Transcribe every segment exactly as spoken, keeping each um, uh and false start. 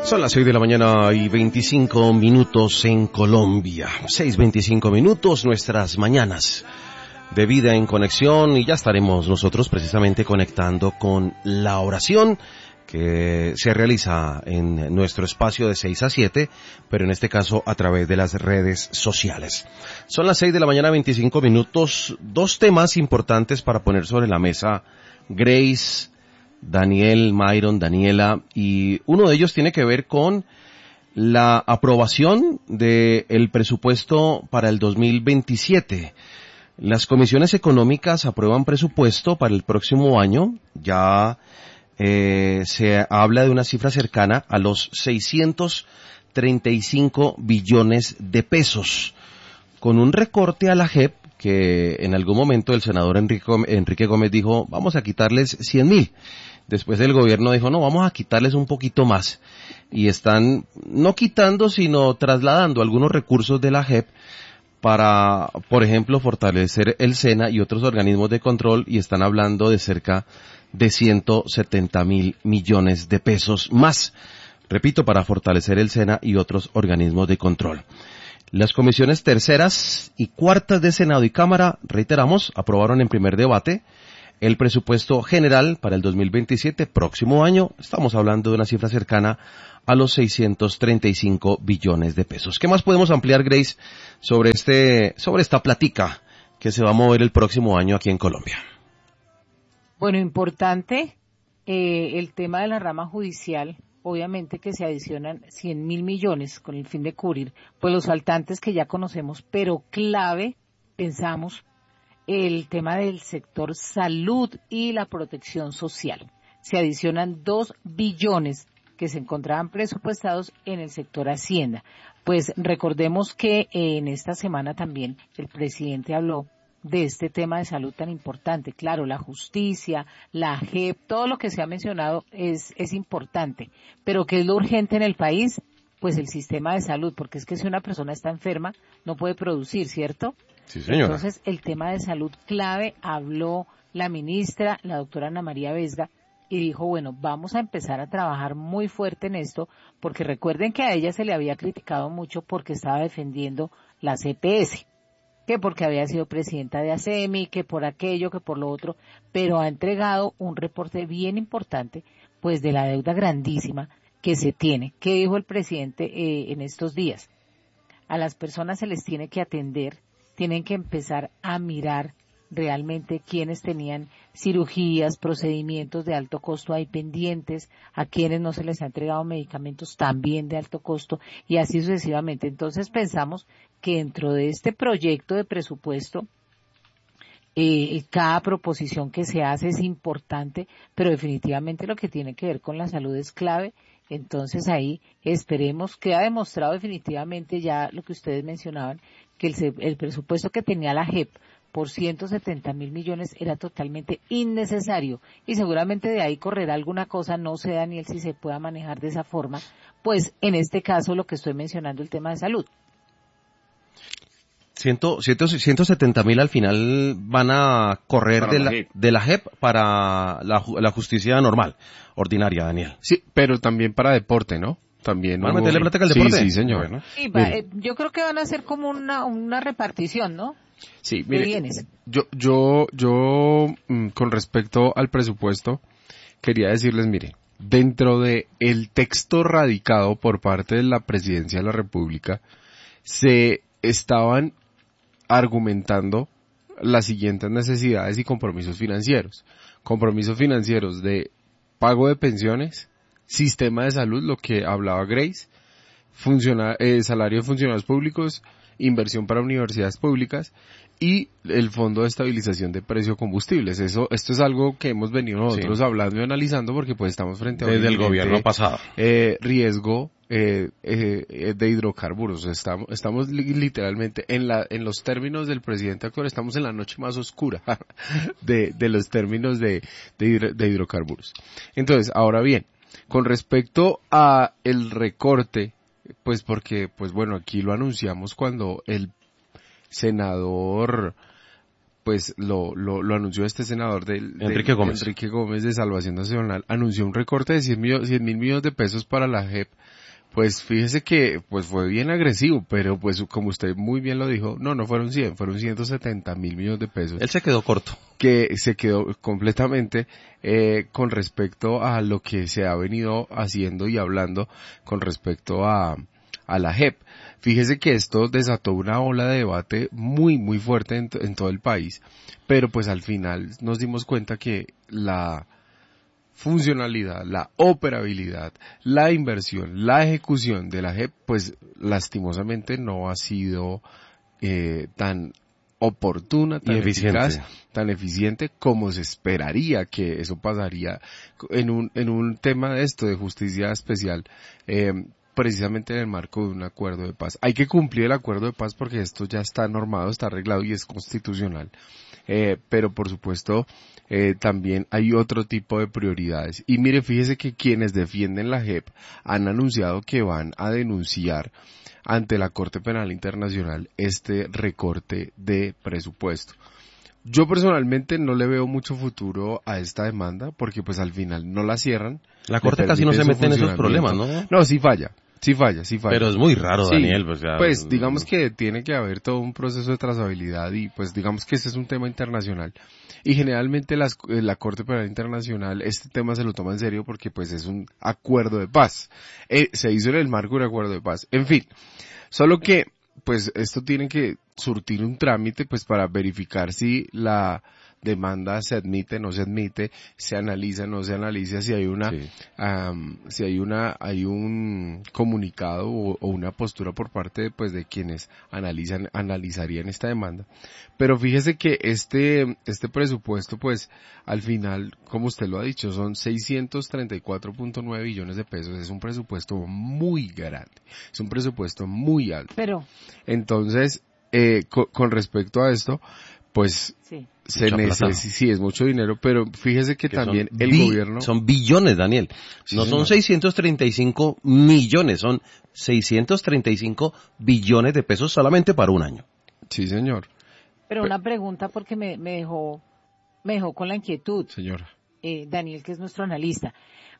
Son las seis de la mañana y veinticinco minutos en Colombia. Seis veinticinco minutos, nuestras mañanas de vida en conexión, y ya estaremos nosotros precisamente conectando con la oración que se realiza en nuestro espacio de seis a siete, pero en este caso a través de las redes sociales. Son las seis de la mañana, veinticinco minutos, dos temas importantes para poner sobre la mesa, Grace, Daniel, Myron, Daniela, y uno de ellos tiene que ver con la aprobación del presupuesto para el dos mil veintisiete. Las comisiones económicas aprueban presupuesto para el próximo año. Ya eh, se habla de una cifra cercana a los seiscientos treinta y cinco billones de pesos, con un recorte a la J E P que en algún momento el senador Enrique, Enrique Gómez dijo, vamos a quitarles cien mil. Después el gobierno dijo, no, vamos a quitarles un poquito más. Y están no quitando, sino trasladando algunos recursos de la J E P para, por ejemplo, fortalecer el SENA y otros organismos de control, y están hablando de cerca de ciento setenta mil millones de pesos más. Repito, para fortalecer el SENA y otros organismos de control. Las comisiones terceras y cuartas de Senado y Cámara, reiteramos, aprobaron en primer debate el presupuesto general para el dos mil veintisiete, próximo año. Estamos hablando de una cifra cercana a los seiscientos treinta y cinco billones de pesos. ¿Qué más podemos ampliar, Grace, sobre este, sobre esta plática que se va a mover el próximo año aquí en Colombia? Bueno, importante eh, el tema de la rama judicial. Obviamente que se adicionan cien mil millones con el fin de cubrir pues los faltantes que ya conocemos, pero clave, pensamos, el tema del sector salud y la protección social. Se adicionan dos billones que se encontraban presupuestados en el sector Hacienda. Pues recordemos que eh, en esta semana también el presidente habló de este tema de salud tan importante. Claro, la justicia, la J E P, todo lo que se ha mencionado es, es importante. Pero ¿qué es lo urgente en el país? Pues el sistema de salud, porque es que si una persona está enferma, no puede producir, ¿cierto? Sí, señora. Entonces, el tema de salud clave, habló la ministra, la doctora Ana María Vesga, y dijo, bueno, vamos a empezar a trabajar muy fuerte en esto, porque recuerden que a ella se le había criticado mucho porque estaba defendiendo la C P S. Que porque había sido presidenta de ASEMI, que por aquello, que por lo otro, pero ha entregado un reporte bien importante, pues de la deuda grandísima que se tiene. ¿Qué dijo el presidente eh, en estos días? A las personas se les tiene que atender, tienen que empezar a mirar realmente quiénes tenían cirugías, procedimientos de alto costo ahí pendientes, a quienes no se les ha entregado medicamentos también de alto costo, y así sucesivamente. Entonces pensamos que dentro de este proyecto de presupuesto, eh, cada proposición que se hace es importante, pero definitivamente lo que tiene que ver con la salud es clave. Entonces ahí esperemos, que ha demostrado definitivamente ya lo que ustedes mencionaban, que el, el presupuesto que tenía la J E P por ciento setenta mil millones era totalmente innecesario, y seguramente de ahí correrá alguna cosa, no sé, Daniel, si se pueda manejar de esa forma, pues en este caso lo que estoy mencionando, el tema de salud. ciento setenta mil al final van a correr de la, de la J E P para la, la justicia normal, ordinaria, Daniel. Sí, pero también para deporte, ¿no? También ¿Van a meterle plata al deporte? Sí, sí, señor. Bueno. Sí, va, eh, yo creo que van a ser como una, una repartición, ¿no? Sí, mire, yo, yo, yo, con respecto al presupuesto, quería decirles, mire, dentro de el texto radicado por parte de la Presidencia de la República, se estaban argumentando las siguientes necesidades y compromisos financieros. Compromisos financieros de pago de pensiones, sistema de salud, lo que hablaba Grace, funciona, eh, salario de funcionarios públicos, inversión para universidades públicas y el Fondo de Estabilización de Precio de Combustibles. Eso, esto es algo que hemos venido nosotros sí. hablando y analizando porque pues estamos frente a un desde el gobierno pasado eh, riesgo eh, eh, de hidrocarburos. Estamos, estamos literalmente en la, en los términos del presidente actual, estamos en la noche más oscura de, de los términos de, de, hidro, de hidrocarburos. Entonces, ahora bien, con respecto a el recorte, pues porque, pues bueno, aquí lo anunciamos cuando el senador pues lo, lo, lo anunció este senador del, del Enrique Gómez. Enrique Gómez de Salvación Nacional, anunció un recorte de cien mil millones de pesos para la J E P. Pues fíjese que pues fue bien agresivo, pero pues como usted muy bien lo dijo, no, no fueron cien, fueron ciento setenta mil millones de pesos. Él se quedó corto. Que se quedó completamente eh, con respecto a lo que se ha venido haciendo y hablando con respecto a, a la J E P. Fíjese que esto desató una ola de debate muy, muy fuerte en, en todo el país, pero pues al final nos dimos cuenta que la funcionalidad, la operabilidad, la inversión, la ejecución de la J E P, pues lastimosamente no ha sido eh, tan oportuna, tan eficaz, tan eficiente como se esperaría que eso pasaría en un en un tema de esto de justicia especial, eh, precisamente en el marco de un acuerdo de paz. Hay que cumplir el acuerdo de paz porque esto ya está normado, está arreglado y es constitucional. Eh, pero por supuesto eh, también hay otro tipo de prioridades. Y mire, fíjese que quienes defienden la J E P han anunciado que van a denunciar ante la Corte Penal Internacional este recorte de presupuesto. Yo personalmente no le veo mucho futuro a esta demanda porque pues al final no la cierran. La Corte casi no se mete en esos problemas, ¿no? No, sí falla. Sí falla, sí falla. Pero es muy raro, sí, Daniel. Pues, ya, pues digamos que tiene que haber todo un proceso de trazabilidad y pues digamos que este es un tema internacional. Y generalmente las, la Corte Penal Internacional este tema se lo toma en serio porque pues es un acuerdo de paz. Eh, se hizo en el marco de un acuerdo de paz. En fin, solo que pues esto tiene que surtir un trámite pues para verificar si la demanda se admite, no se admite, se analiza, no se analiza, si hay una, sí. um, si hay una, hay un comunicado o, o una postura por parte pues de quienes analizan, analizarían esta demanda. Pero fíjese que este, este presupuesto pues al final, como usted lo ha dicho, son seiscientos treinta y cuatro punto nueve billones de pesos, es un presupuesto muy grande, es un presupuesto muy alto. Pero. Entonces, eh, con, con respecto a esto, pues sí. se necesita, sí, es mucho dinero, pero fíjese que, que también el bi- gobierno... Son billones, Daniel. Sí, no señor. Son seiscientos treinta y cinco millones, son seiscientos treinta y cinco billones de pesos solamente para un año. Sí, señor. Pero una pregunta porque me, me dejó me dejó con la inquietud. Señora. Eh, Daniel, que es nuestro analista.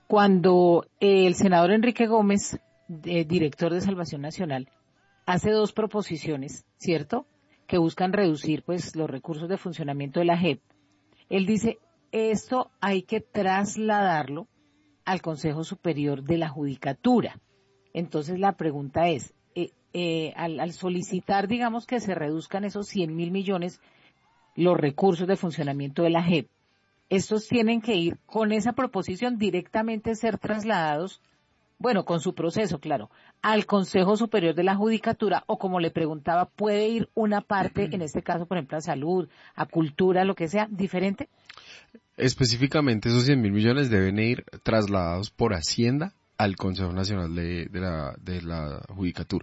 Cuando eh, el senador Enrique Gómez, eh, director de Salvación Nacional, hace dos proposiciones, ¿cierto?, que buscan reducir pues los recursos de funcionamiento de la J E P. Él dice, esto hay que trasladarlo al Consejo Superior de la Judicatura. Entonces la pregunta es, eh, eh, al, al solicitar, digamos, que se reduzcan esos cien mil millones los recursos de funcionamiento de la J E P, estos tienen que ir con esa proposición directamente ser trasladados, bueno, con su proceso, claro, al Consejo Superior de la Judicatura, o como le preguntaba, ¿puede ir una parte, en este caso, por ejemplo, a salud, a cultura, lo que sea, diferente? Específicamente, esos cien mil millones deben ir trasladados por Hacienda al Consejo Nacional de, de, la, de la Judicatura.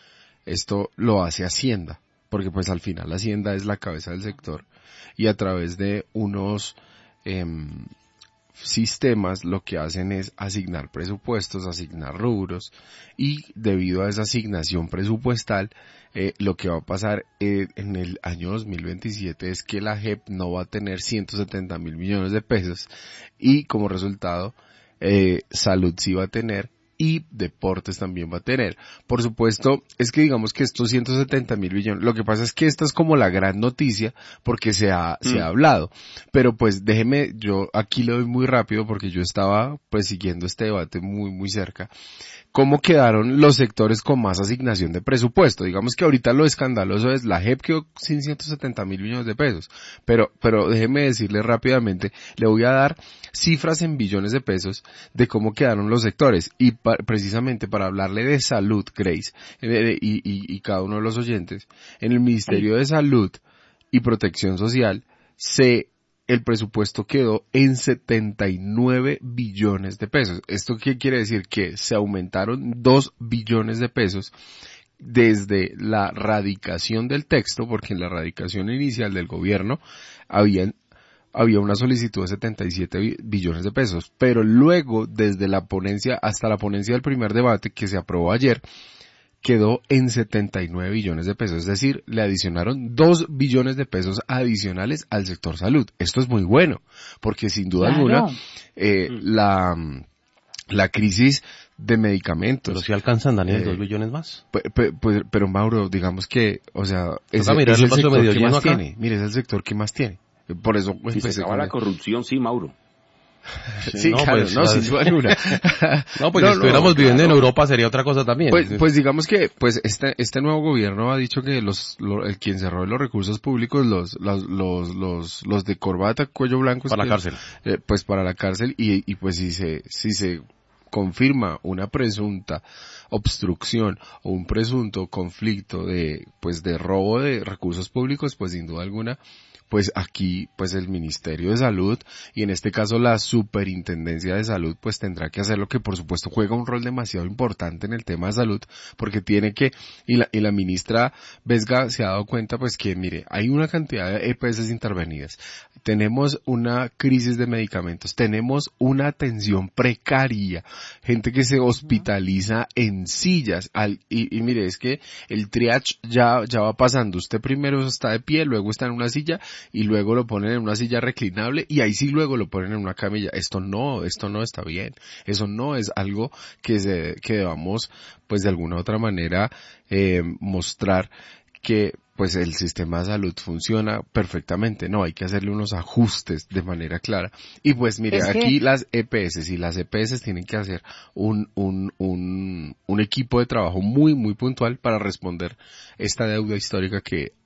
Esto lo hace Hacienda, porque pues al final Hacienda es la cabeza del sector, y a través de unos... Eh, sistemas lo que hacen es asignar presupuestos, asignar rubros, y debido a esa asignación presupuestal, eh, lo que va a pasar eh, en el año dos mil veintisiete es que la J E P no va a tener ciento setenta mil millones de pesos y como resultado eh, salud sí va a tener y deportes también va a tener. Por supuesto, es que digamos que estos ciento setenta mil billones, lo que pasa es que esta es como la gran noticia porque se ha, mm. se ha hablado. Pero pues déjeme, yo aquí lo doy muy rápido porque yo estaba pues siguiendo este debate muy muy cerca. ¿Cómo quedaron los sectores con más asignación de presupuesto? Digamos que ahorita lo escandaloso es la J E P quedó sin ciento setenta mil millones de pesos. Pero, pero déjeme decirle rápidamente, le voy a dar cifras en billones de pesos de cómo quedaron los sectores. Y pa- precisamente para hablarle de salud, Grace, eh, y, y, y cada uno de los oyentes, en el Ministerio de Salud y Protección Social se... el presupuesto quedó en setenta y nueve billones de pesos. ¿Esto qué quiere decir? Que se aumentaron dos billones de pesos desde la radicación del texto, porque en la radicación inicial del gobierno habían, había una solicitud de setenta y siete billones de pesos, pero luego desde la ponencia hasta la ponencia del primer debate que se aprobó ayer, quedó en setenta y nueve billones de pesos, es decir, le adicionaron dos billones de pesos adicionales al sector salud. Esto es muy bueno, porque sin duda Claro. alguna, eh, mm. la, la crisis de medicamentos. Pero si alcanzan, Daniel, eh, dos billones más. Pues, pues, pero Mauro, digamos que, o sea, es, es el sector que más acá. tiene. Mire, es el sector que más tiene. Por eso, si se acaba la corrupción, sí, Mauro. Sí, sí, no, claro, pues, no, sin duda alguna. No, pues no, si estuviéramos no, viviendo claro. en Europa sería otra cosa también. Pues, pues digamos que, pues este, este nuevo gobierno ha dicho que los, lo, el quien se robe los recursos públicos, los, los, los, los, los de corbata, cuello blanco. Para que, la cárcel. Eh, pues para la cárcel y, y pues si se, si se confirma una presunta obstrucción o un presunto conflicto de, pues de robo de recursos públicos, pues sin duda alguna, pues aquí, pues el Ministerio de Salud y en este caso la Superintendencia de Salud, pues tendrá que hacer lo que por supuesto juega un rol demasiado importante en el tema de salud, porque tiene que, y la, y la ministra Vesga se ha dado cuenta pues que mire, hay una cantidad de E P S intervenidas, tenemos una crisis de medicamentos, tenemos una atención precaria, gente que se hospitaliza en sillas, al, y, y mire, es que el triage ya, ya va pasando, usted primero está de pie, luego está en una silla, y luego lo ponen en una silla reclinable y ahí sí luego lo ponen en una camilla. Esto no, esto no está bien. Eso no es algo que se, que debamos, pues de alguna u otra manera, eh, mostrar que pues el sistema de salud funciona perfectamente. No, hay que hacerle unos ajustes de manera clara. Y pues mire, es aquí que... las E P S y las E P S tienen que hacer un, un, un, un equipo de trabajo muy, muy puntual para responder esta deuda histórica que